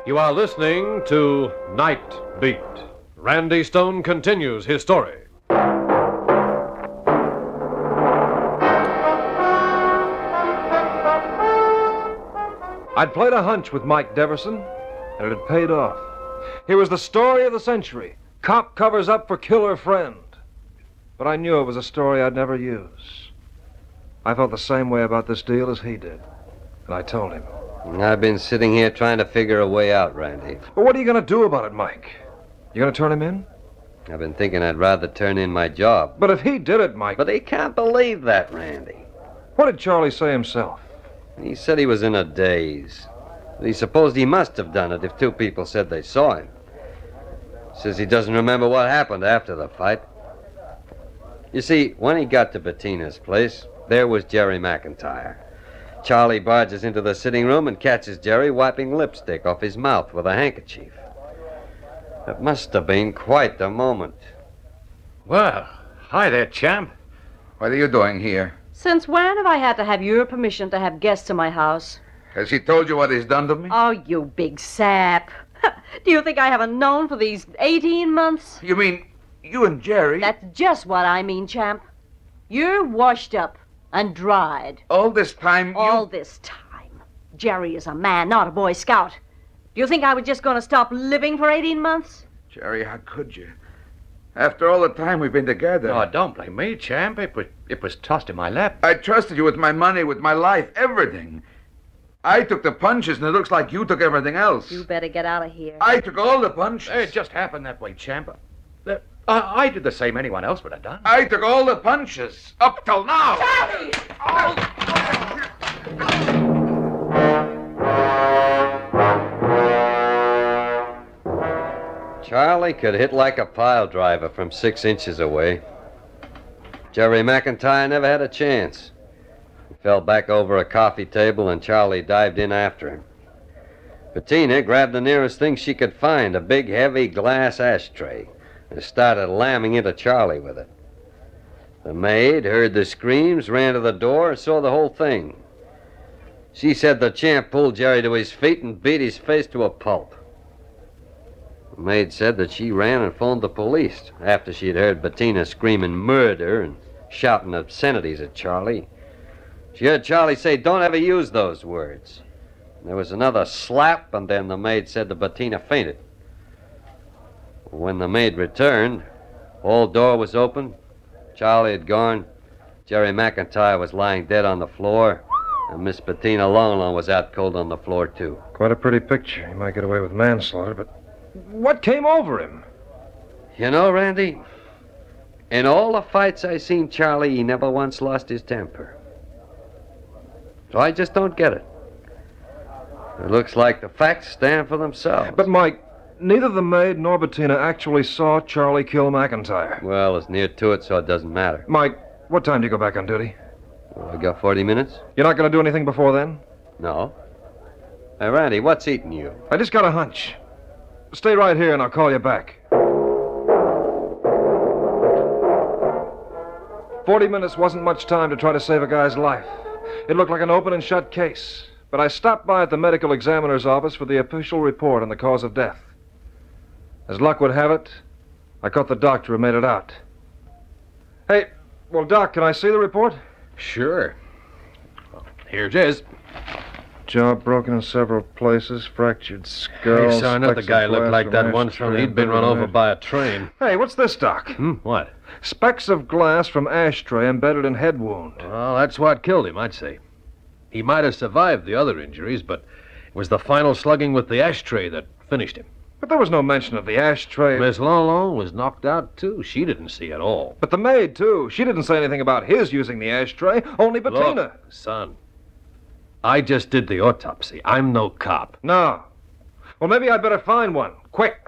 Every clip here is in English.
You are listening to Night Beat. Randy Stone continues his story. I'd played a hunch with Mike Deverson, and it had paid off. Here was the story of the century. Cop covers up for killer friend. But I knew it was a story I'd never use. I felt the same way about this deal as he did. And I told him. I've been sitting here trying to figure a way out, Randy. But what are you going to do about it, Mike? You going to turn him in? I've been thinking I'd rather turn in my job. But if he did it, Mike... But he can't believe that, Randy. What did Charlie say himself? He said he was in a daze. He supposed he must have done it if two people said they saw him. Says he doesn't remember what happened after the fight. You see, when he got to Bettina's place, there was Jerry McIntyre. Charlie barges into the sitting room and catches Jerry wiping lipstick off his mouth with a handkerchief. It must have been quite the moment. Well, hi there, champ. What are you doing here? Since when have I had to have your permission to have guests in my house? Has he told you what he's done to me? Oh, you big sap. Do you think I haven't known for these 18 months? You mean you and Jerry? That's just what I mean, champ. You're washed up and dried. All this time All this time. Jerry is a man, not a Boy Scout. Do you think I was just going to stop living for 18 months? Jerry, how could you? After all the time we've been together. Oh, don't blame me, champ. It was tossed in my lap. I trusted you with my money, with my life, everything. I took the punches, and it looks like you took everything else. You better get out of here. I took all the punches. It just happened that way, champ. I did the same anyone else would have done. I took all the punches, up till now. Charlie! Charlie could hit like a pile driver from 6 inches away. Jerry McIntyre never had a chance. He fell back over a coffee table and Charlie dived in after him. Bettina grabbed the nearest thing she could find, a big, heavy glass ashtray, and started lamming into Charlie with it. The maid heard the screams, ran to the door, and saw the whole thing. She said the champ pulled Jerry to his feet and beat his face to a pulp. The maid said that she ran and phoned the police after she'd heard Bettina screaming murder and shouting obscenities at Charlie. She heard Charlie say, "Don't ever use those words." There was another slap, and then the maid said that Bettina fainted. When the maid returned, hall door was open, Charlie had gone, Jerry McIntyre was lying dead on the floor, and Miss Bettina Longlawn was out cold on the floor, too. Quite a pretty picture. He might get away with manslaughter, but what came over him? You know, Randy, in all the fights I seen Charlie, he never once lost his temper. So I just don't get it. It looks like the facts stand for themselves. But, Mike, neither the maid nor Bettina actually saw Charlie kill McIntyre. Well, it's near to it, so it doesn't matter. Mike, what time do you go back on duty? Well, I got 40 minutes? You're not going to do anything before then? No. Hey, Randy, what's eating you? I just got a hunch. Stay right here and I'll call you back. 40 minutes wasn't much time to try to save a guy's life. It looked like an open and shut case. But I stopped by at the medical examiner's office for the official report on the cause of death. As luck would have it, I caught the doctor who made it out. Hey, well, Doc, can I see the report? Sure. Well, here it is. Jaw broken in several places, fractured skull. I saw another guy look like that once when he'd been run over by a train. Hey, what's this, Doc? What? Specks of glass from ashtray embedded in head wound. Well, that's what killed him, I'd say. He might have survived the other injuries, but it was the final slugging with the ashtray that finished him. But there was no mention of the ashtray. Miss Longlawn was knocked out, too. She didn't see it all. But the maid, too. She didn't say anything about his using the ashtray, only Bettina. Look, son, I just did the autopsy. I'm no cop. No. Well, maybe I'd better find one. Quick.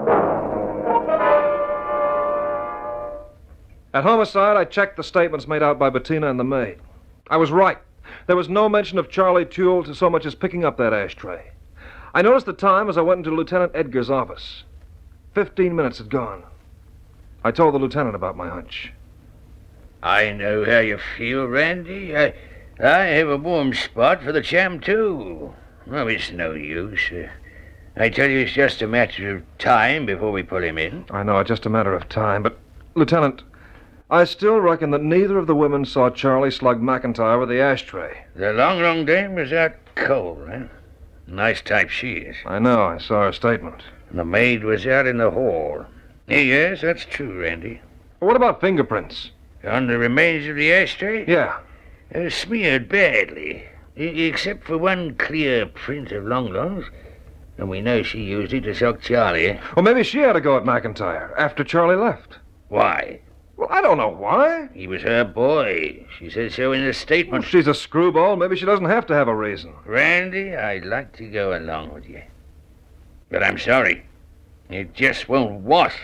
At homicide, I checked the statements made out by Bettina and the maid. I was right. There was no mention of Charlie Tuel to so much as picking up that ashtray. I noticed the time as I went into Lieutenant Edgar's office. 15 minutes had gone. I told the lieutenant about my hunch. I know how you feel, Randy. I have a warm spot for the champ, too. Well, it's no use. I tell you, it's just a matter of time before we pull him in. I know, it's just a matter of time, but, Lieutenant, I still reckon that neither of the women saw Charlie slug McIntyre with the ashtray. The long dame was out cold, huh? Nice type she is. I know, I saw her statement. And the maid was out in the hall. Yes, that's true, Randy. But what about fingerprints? On the remains of the ashtray? Yeah. Smeared badly. Except for one clear print of Longlong's. And we know she used it to sock Charlie. Well, maybe she had to go at McIntyre after Charlie left. Why? Well, I don't know why. He was her boy. She said so in the Well, statement. if she's a screwball, maybe she doesn't have to have a reason. Randy, I'd like to go along with you. But I'm sorry. It just won't wash.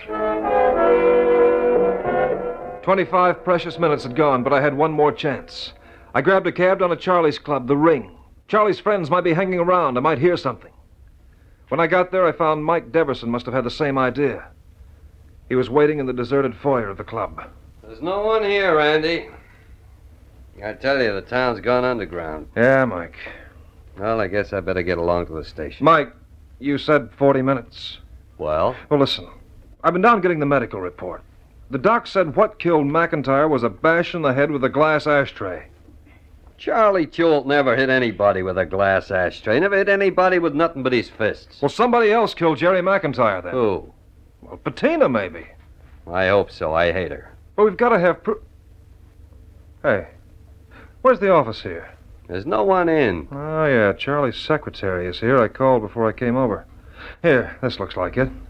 25 precious minutes had gone, but I had one more chance. I grabbed a cab down to Charlie's club, The Ring. Charlie's friends might be hanging around. I might hear something. When I got there, I found Mike Deverson must have had the same idea. He was waiting in the deserted foyer of the club. There's no one here, Randy. I tell you, the town's gone underground. Yeah, Mike. Well, I guess I better get along to the station. Mike, you said 40 minutes. Well? Well, listen. I've been down getting the medical report. The doc said what killed McIntyre was a bash in the head with a glass ashtray. Charlie Chult never hit anybody with a glass ashtray. Never hit anybody with nothing but his fists. Well, somebody else killed Jerry McIntyre then. Who? Well, Patina, maybe. I hope so. I hate her. But we've got to have proof. Hey, where's the office here? There's no one in. Oh, yeah, Charlie's secretary is here. I called before I came over. Here, this looks like it.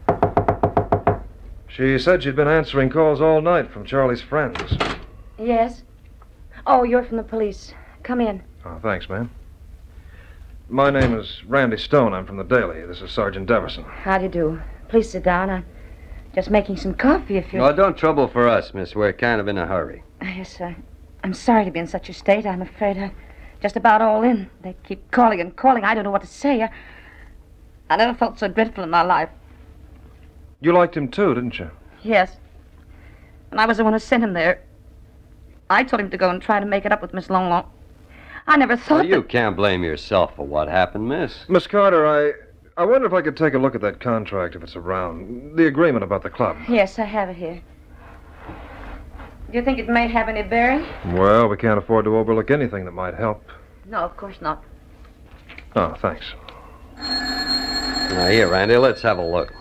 She said she'd been answering calls all night from Charlie's friends. Yes? Oh, you're from the police. Come in. Oh, thanks, ma'am. My name is Randy Stone. I'm from the Daily. This is Sergeant Deverson. How do you do? Please sit down. I'm just making some coffee if you're... Oh, don't trouble for us, miss. We're kind of in a hurry. Yes, sir. I'm sorry to be in such a state. I'm afraid I'm just about all in. They keep calling and calling. I don't know what to say. I never felt so dreadful in my life. You liked him, too, didn't you? Yes. And I was the one who sent him there. I told him to go and try to make it up with Miss Longlong. I never thought Well, you that... can't blame yourself for what happened, miss. Miss Carter, I wonder if I could take a look at that contract if it's around. The agreement about the club. Yes, I have it here. Do you think it may have any bearing? Well, we can't afford to overlook anything that might help. No, of course not. Oh, thanks. Now, here, Randy, let's have a look.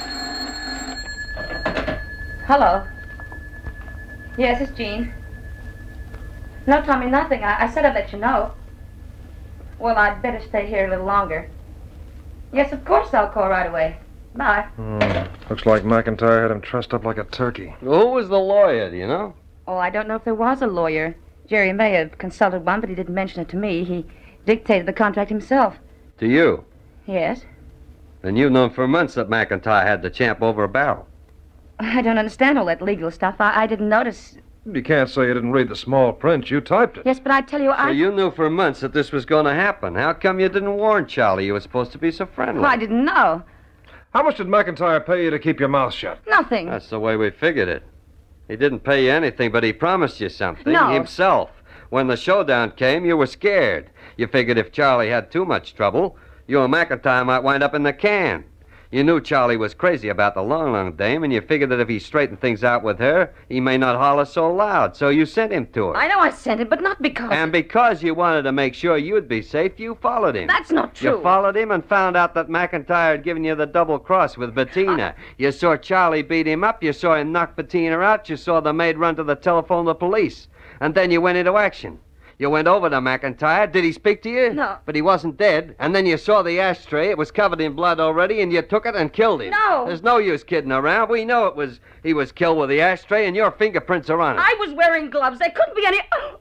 Hello. Yes, it's Jean. No, Tommy, nothing. I said I'd let you know. Well, I'd better stay here a little longer. Yes, of course I'll call right away. Bye. Looks like McIntyre had him trussed up like a turkey. Who was the lawyer, do you know? Oh, I don't know if there was a lawyer. Jerry may have consulted one, but he didn't mention it to me. He dictated the contract himself. To you? Yes. Then you've known for months that McIntyre had the champ over a barrel. I don't understand all that legal stuff. I didn't notice. You can't say you didn't read the small print. You typed it. Yes, but I tell you, So you knew for months that this was going to happen. How come you didn't warn Charlie you were supposed to be so friendly? Well, I didn't know. How much did McIntyre pay you to keep your mouth shut? Nothing. That's the way we figured it. He didn't pay you anything, but he promised you something. No. Himself. When the showdown came, you were scared. You figured if Charlie had too much trouble, you and McIntyre might wind up in the can. You knew Charlie was crazy about the Long dame, and you figured that if he straightened things out with her, he may not holler so loud, so you sent him to her. I know I sent him, but not because... And because you wanted to make sure you'd be safe, you followed him. That's not true. You followed him and found out that McIntyre had given you the double cross with Bettina. You saw Charlie beat him up, you saw him knock Bettina out, you saw the maid run to the telephone to the police. And then you went into action. You went over to McIntyre. Did he speak to you? No. But he wasn't dead. And then you saw the ashtray. It was covered in blood already, and you took it and killed him. No. There's no use kidding around. We know he was killed with the ashtray, and your fingerprints are on it. I was wearing gloves. There couldn't be any...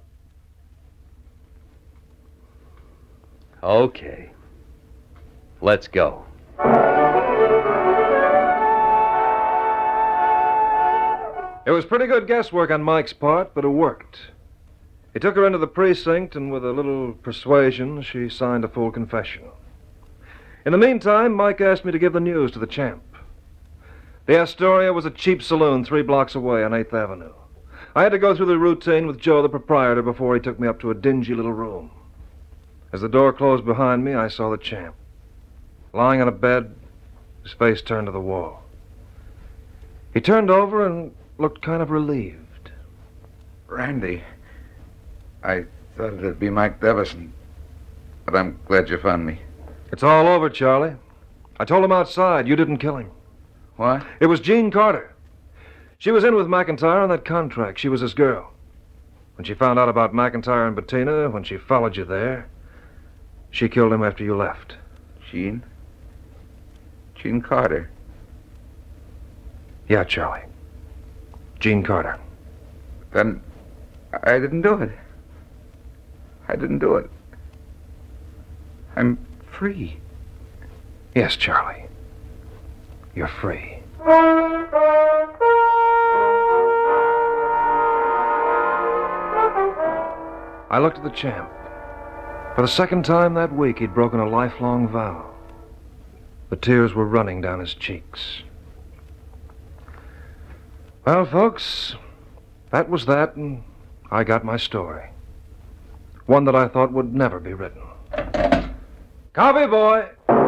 Okay. Let's go. It was pretty good guesswork on Mike's part, but it worked. He took her into the precinct, and with a little persuasion, she signed a full confession. In the meantime, Mike asked me to give the news to the champ. The Astoria was a cheap saloon 3 blocks away on 8th Avenue. I had to go through the routine with Joe, the proprietor, before he took me up to a dingy little room. As the door closed behind me, I saw the champ. lying on a bed, his face turned to the wall. He turned over and looked kind of relieved. Randy, I thought it'd be Mike Devison, but I'm glad you found me. It's all over, Charlie. I told him outside you didn't kill him. What? It was Jean Carter. She was in with McIntyre on that contract. She was his girl. When she found out about McIntyre and Bettina, when she followed you there, she killed him after you left. Jean? Jean Carter? Yeah, Charlie. Jean Carter. Then I didn't do it. I didn't do it. I'm free. Yes, Charlie. You're free. I looked at the champ. For the second time that week, he'd broken a lifelong vow. The tears were running down his cheeks. Well, folks, that was that, and I got my story. One that I thought would never be written. Copy, boy!